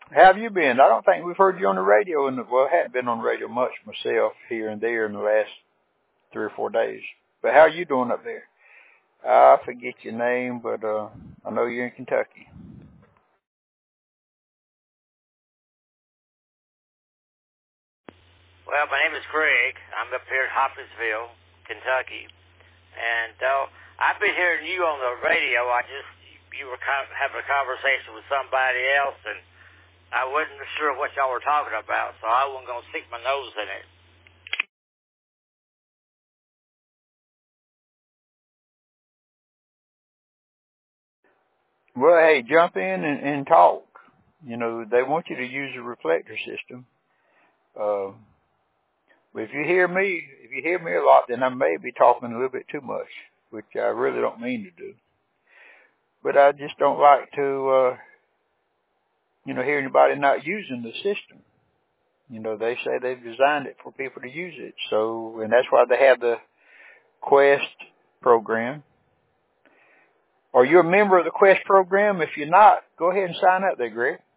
How have you been? I don't think we've heard you on the radio, I haven't been on the radio much myself here and there in the last 3 or 4 days. But how are you doing up there? I forget your name, but I know you're in Kentucky. Well, my name is Greg. I'm up here in Hopkinsville, Kentucky. And I've been hearing you on the radio. You were having a conversation with somebody else, and I wasn't sure what y'all were talking about, so I wasn't going to stick my nose in it. Well, hey, jump in and talk. You know, they want you to use a reflector system. But if you hear me a lot, then I may be talking a little bit too much, which I really don't mean to do. But I just don't like to, hear anybody not using the system. You know, they say they've designed it for people to use it. So, and that's why they have the Quest program. Are you a member of the Quest program? If you're not, go ahead and sign up there, Greg.